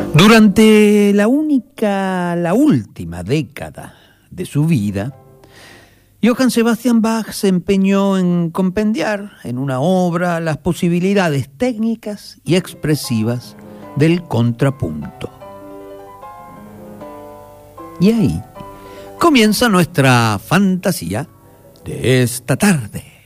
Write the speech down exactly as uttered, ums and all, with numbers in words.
Durante la única, la última década de su vida, Johann Sebastian Bach se empeñó en compendiar en una obra las posibilidades técnicas y expresivas del contrapunto. Y ahí comienza nuestra fantasía de esta tarde.